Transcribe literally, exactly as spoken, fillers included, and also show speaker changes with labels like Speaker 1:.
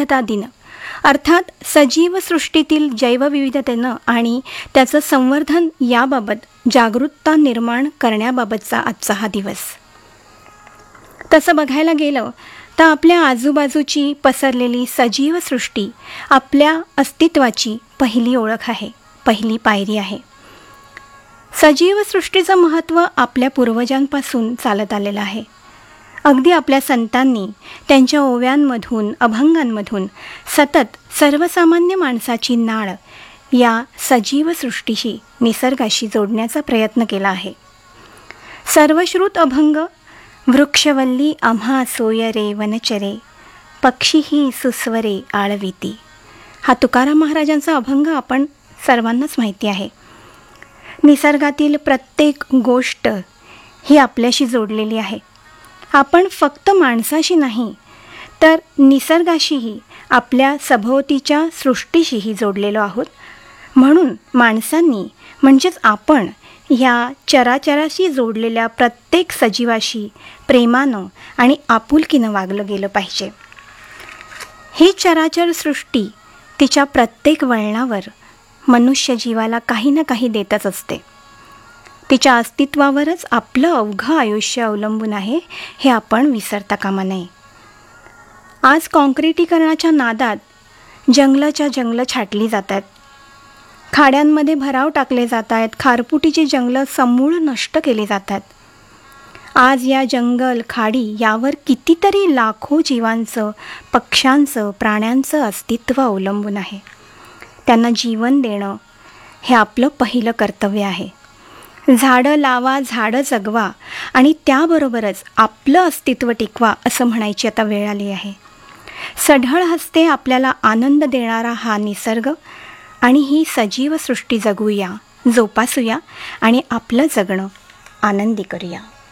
Speaker 1: जैवविविधता दिन अर्थात सजीव सृष्टीतील जैवविविधतेनं आणि त्याचं संवर्धन याबाबत जागरूकता निर्माण करण्याबाबतचा आजचा हा दिवस. तसं बघायला गेलं तर आपल्या आजूबाजूची पसरलेली सजीव सृष्टी आपल्या अस्तित्वाची पहिली ओळख आहे, पहिली पायरी आहे. सजीव सृष्टीचं महत्त्व आपल्या पूर्वजांपासून चालत आलेलं आहे. अगदी आपल्या संतांनी त्यांच्या ओव्यांमधून अभंगांमधून सतत सर्वसामान्य माणसाची नाळ या सजीव सृष्टीशी निसर्गाशी जोडण्याचा प्रयत्न केला आहे. सर्वश्रुत अभंग वृक्षवल्ली आम्हा सोय रे वनचरे पक्षीही सुस्वरे आळविती हा तुकाराम महाराजांचा अभंग आपण सर्वांनाच माहिती आहे. निसर्गातील प्रत्येक गोष्ट ही आपल्याशी जोडलेली आहे. आपण फक्त माणसाशी नाही तर निसर्गाशीही आपल्या सभोवतीच्या सृष्टीशीही जोडलेलो आहोत. म्हणून माणसांनी म्हणजेच आपण ह्या चराचराशी जोडलेल्या प्रत्येक सजीवाशी प्रेमानं आणि आपुलकीनं वागलं गेलं पाहिजे. ही चराचर सृष्टी तिच्या प्रत्येक वळणावर मनुष्य जीवाला काही ना काही देतच असते. तिच्या अस्तित्वावरच आपलं अवघं आयुष्य अवलंबून आहे हे आपण विसरता कामा नये. आज काँक्रिटीकरणाच्या नादात जंगलाच्या जंगलं छाटली जात आहेत. खाड्यांमध्ये भराव टाकले जात आहेत. खारपुटीची जंगलं समूळ नष्ट केली जातात. आज या जंगल खाडी यावर कितीतरी लाखो जीवांचं, पक्ष्यांचं, प्राण्यांचं अस्तित्व अवलंबून आहे. त्यांना जीवन देणं हे आपलं पहिलं कर्तव्य आहे. झाडं लावा, झाडं जगवा आणि त्याबरोबरच आपलं अस्तित्व टिकवा असं म्हणायची आता वेळ आली आहे. सढळ हस्ते आपल्याला आनंद देणारा हा निसर्ग आणि ही सजीव सृष्टी जगूया, जोपासूया आणि आपलं जगणं आनंदी करूया.